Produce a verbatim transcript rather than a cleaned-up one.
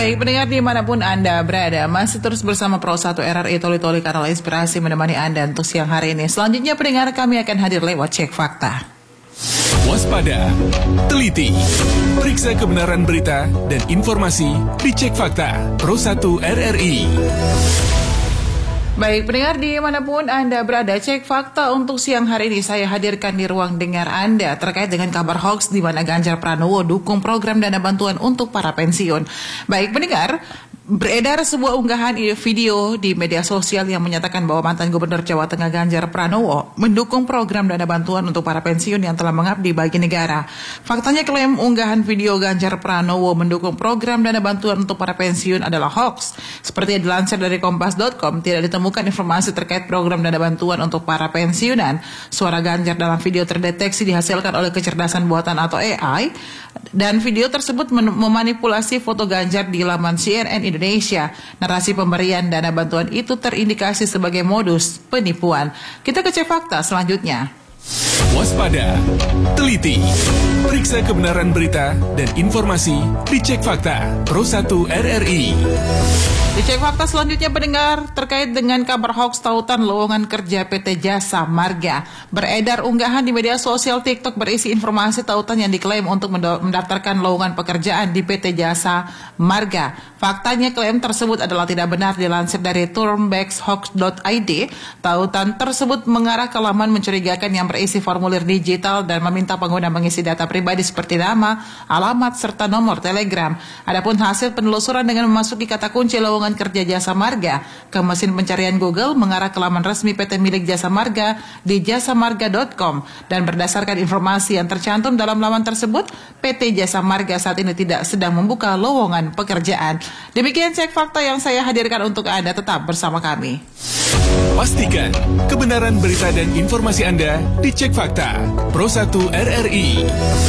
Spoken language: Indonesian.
Baik pendengar dimanapun Anda berada, masih terus bersama Pro satu R R I Toli Toli Kanal Inspirasi menemani Anda untuk siang hari ini. Selanjutnya pendengar kami akan hadir lewat Cek Fakta. Waspada, teliti, periksa kebenaran berita dan informasi di Cek Fakta Pro satu R R I. Baik pendengar dimanapun Anda berada, Cek Fakta untuk siang hari ini saya hadirkan di ruang dengar Anda terkait dengan kabar hoax di mana Ganjar Pranowo dukung program dana bantuan untuk para pensiun. Baik pendengar, beredar sebuah unggahan video di media sosial yang menyatakan bahwa mantan Gubernur Jawa Tengah Ganjar Pranowo mendukung program dana bantuan untuk para pensiun yang telah mengabdi bagi negara. Faktanya klaim unggahan video Ganjar Pranowo mendukung program dana bantuan untuk para pensiun adalah hoax. Seperti yang dilansir dari kompas dot com, tidak ditemukan informasi terkait program dana bantuan untuk para pensiunan. Suara Ganjar dalam video terdeteksi dihasilkan oleh kecerdasan buatan atau A I, dan video tersebut memanipulasi foto Ganjar di laman C N N Indonesia. Narasi pemberian dana bantuan itu terindikasi sebagai modus penipuan. Kita ke Cek Fakta selanjutnya. Waspada, teliti, periksa kebenaran berita dan informasi di Cek Fakta Pro satu R R I. Di Cek Fakta selanjutnya pendengar terkait dengan kabar hoax tautan lowongan kerja P T Jasa Marga. Beredar unggahan di media sosial TikTok berisi informasi tautan yang diklaim untuk mendaftarkan lowongan pekerjaan di P T Jasa Marga. Faktanya klaim tersebut adalah tidak benar. Dilansir dari turnbackshoax dot I D, tautan tersebut mengarah ke laman mencurigakan yang berisi formulir digital dan meminta pengguna mengisi data pribadi seperti nama, alamat, serta nomor telegram. Adapun hasil penelusuran dengan memasuki kata kunci lowongan kerja Jasa Marga ke mesin pencarian Google mengarah ke laman resmi P T milik Jasa Marga di jasa marga dot com, dan berdasarkan informasi yang tercantum dalam laman tersebut, P T Jasa Marga saat ini tidak sedang membuka lowongan pekerjaan. Demikian Cek Fakta yang saya hadirkan untuk Anda, tetap bersama kami. Pastikan kebenaran berita dan informasi Anda di Cek Fakta Pro satu R R I.